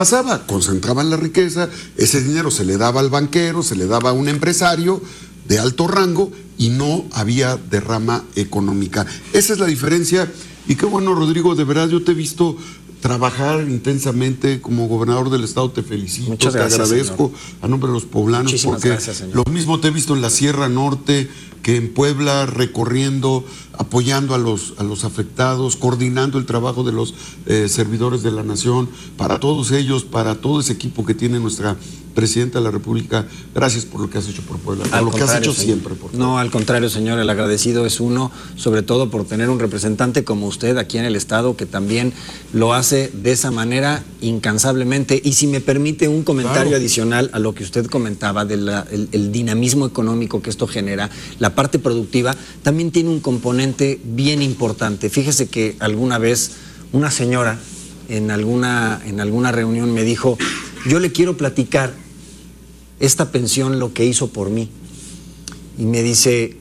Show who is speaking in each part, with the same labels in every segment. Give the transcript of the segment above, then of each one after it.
Speaker 1: pasaba? Concentraban la riqueza, ese dinero se le daba al banquero, se le daba a un empresario de alto rango y no había derrama económica. Esa es la diferencia. Y qué bueno, Rodrigo, de verdad yo te he visto trabajar intensamente como gobernador del estado, te felicito.
Speaker 2: Muchas gracias,
Speaker 1: te agradezco,
Speaker 2: señor.
Speaker 1: A nombre de los poblanos.
Speaker 2: Muchísimas
Speaker 1: porque
Speaker 2: gracias, señor.
Speaker 1: Lo mismo te he visto en la Sierra Norte que en Puebla, recorriendo, apoyando a los afectados, coordinando el trabajo de los servidores de la nación. Para todos ellos, para todo ese equipo que tiene nuestra Presidenta de la República, gracias por lo que has hecho por Puebla, por lo que has hecho siempre. Por
Speaker 2: no, al contrario, señor, el agradecido es uno, sobre todo por tener un representante como usted aquí en el Estado, que también lo hace de esa manera incansablemente. Y si me permite un comentario adicional a lo que usted comentaba del dinamismo económico que esto genera, la parte productiva también tiene un componente bien importante. Fíjese que alguna vez una señora en alguna reunión me dijo: yo le quiero platicar esta pensión lo que hizo por mí. Y me dice: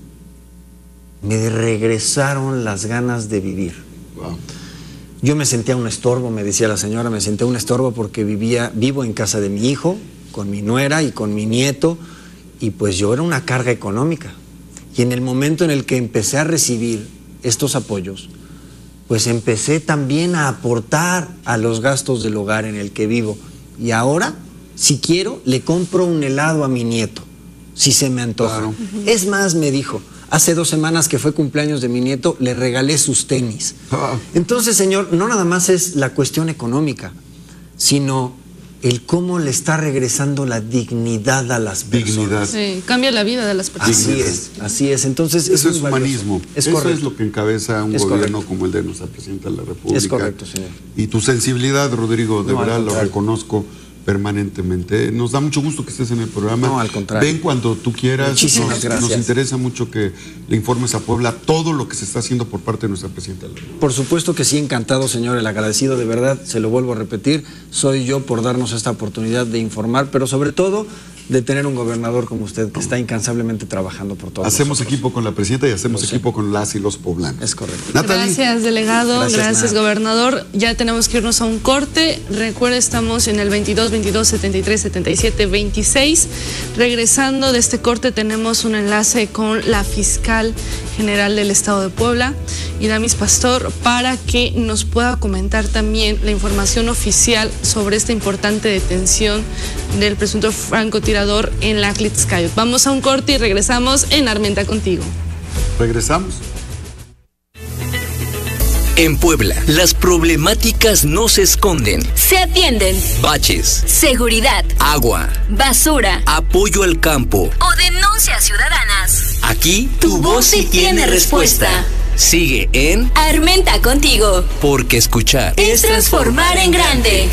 Speaker 2: me regresaron las ganas de vivir.
Speaker 1: Wow.
Speaker 2: Yo me sentía un estorbo, me decía la señora, me sentía un estorbo porque vivo en casa de mi hijo, con mi nuera y con mi nieto, y pues yo era una carga económica. Y en el momento en el que empecé a recibir estos apoyos, pues empecé también a aportar a los gastos del hogar en el que vivo. Y ahora, si quiero, le compro un helado a mi nieto, si se me antoja.
Speaker 1: Claro.
Speaker 2: Es más, me dijo, hace 2 semanas que fue cumpleaños de mi nieto, le regalé sus tenis. Entonces, señor, no nada más es la cuestión económica, sino el cómo le está regresando la dignidad a las personas.
Speaker 3: Sí, cambia la vida de las personas.
Speaker 2: Así es. Entonces,
Speaker 1: eso es humanismo.
Speaker 2: Es
Speaker 1: eso es lo que encabeza un gobierno como el de nuestra Presidenta de la República.
Speaker 2: Es correcto, señor.
Speaker 1: Y tu sensibilidad, Rodrigo, de verdad lo reconozco permanentemente. Nos da mucho gusto que estés en el programa.
Speaker 2: No, al contrario.
Speaker 1: Ven cuando tú quieras.
Speaker 2: Muchísimas gracias.
Speaker 1: Nos interesa mucho que le informes a Puebla todo lo que se está haciendo por parte de nuestra Presidenta de la República.
Speaker 2: Por supuesto que sí, encantado, señor. El agradecido, de verdad, se lo vuelvo a repetir, soy yo por darnos esta oportunidad de informar, pero sobre todo de tener un gobernador como usted que está incansablemente trabajando por todos
Speaker 1: Hacemos
Speaker 2: nosotros.
Speaker 1: equipo con la Presidenta y hacemos equipo con las y los poblanos.
Speaker 2: Es correcto.
Speaker 1: Natalie.
Speaker 3: Gracias, delegado. Gracias, gobernador. Ya tenemos que irnos a un corte. Recuerda, estamos en el 22 22 73 77 26. Regresando de este corte, tenemos un enlace con la fiscal general del Estado de Puebla, Iramis Pastor, para que nos pueda comentar también la información oficial sobre esta importante detención del presunto francotirador en la Atlixcayot. Vamos a un corte y regresamos en Armenta Contigo.
Speaker 1: Regresamos.
Speaker 4: En Puebla, las problemáticas no se esconden.
Speaker 5: Se atienden.
Speaker 4: Baches,
Speaker 5: Seguridad,
Speaker 4: agua,
Speaker 5: basura
Speaker 4: apoyo al campo.
Speaker 5: o denuncias ciudadanas.
Speaker 4: Aquí, tu voz sí tiene respuesta. Sigue en
Speaker 5: Armenta Contigo.
Speaker 4: Porque escuchar
Speaker 5: Es transformar en grande.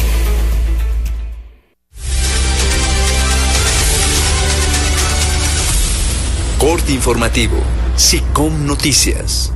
Speaker 4: Corte informativo. SICOM Noticias.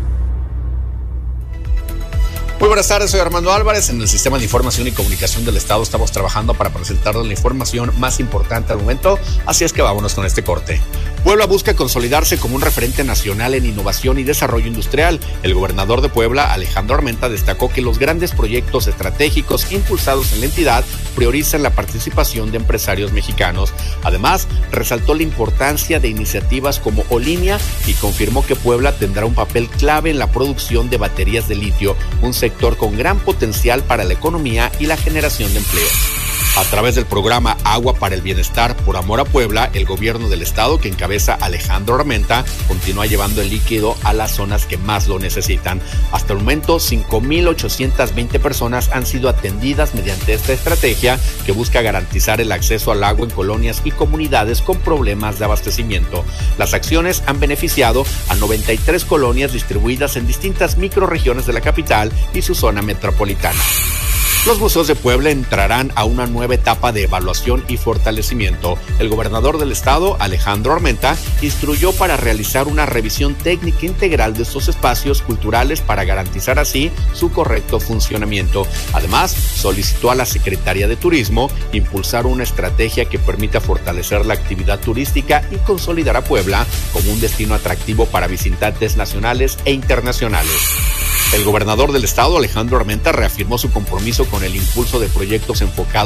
Speaker 6: Muy buenas tardes, soy Armando Álvarez. En el Sistema de Información y Comunicación del Estado estamos trabajando para presentarles la información más importante al momento, así es que vámonos con este corte. Puebla busca consolidarse como un referente nacional en innovación y desarrollo industrial. El gobernador de Puebla, Alejandro Armenta, destacó que los grandes proyectos estratégicos impulsados en la entidad priorizan la participación de empresarios mexicanos. Además, resaltó la importancia de iniciativas como Olinia y confirmó que Puebla tendrá un papel clave en la producción de baterías de litio, un sector con gran potencial para la economía y la generación de empleo. A través del programa Agua para el Bienestar por Amor a Puebla, el gobierno del estado, que encabeza Alejandro Armenta, continúa llevando el líquido a las zonas que más lo necesitan. Hasta el momento, 5,820 personas han sido atendidas mediante esta estrategia que busca garantizar el acceso al agua en colonias y comunidades con problemas de abastecimiento. Las acciones han beneficiado a 93 colonias distribuidas en distintas microrregiones de la capital y su zona metropolitana. Los museos de Puebla entrarán a una nueva etapa de evaluación y fortalecimiento. El gobernador del estado, Alejandro Armenta, instruyó para realizar una revisión técnica integral de estos espacios culturales para garantizar así su correcto funcionamiento. Además, solicitó a la Secretaría de Turismo impulsar una estrategia que permita fortalecer la actividad turística y consolidar a Puebla como un destino atractivo para visitantes nacionales e internacionales. El gobernador del estado, Alejandro Armenta, reafirmó su compromiso con el impulso de proyectos enfocados